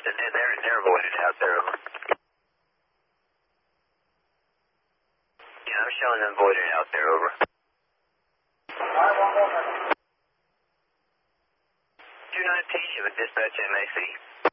They're avoided out there, over. Yeah, I'm showing them voided out there, over. 219, you have a dispatch MAC.